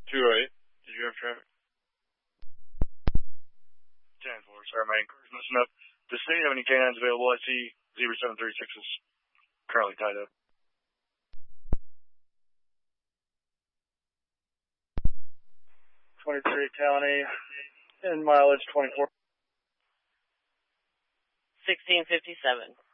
208. Did you have traffic? 10-4. Sorry, my inquiry's messing up. Does the city have any canines available? I see 0736 is currently tied up. 23 County, and mileage 24. 1657.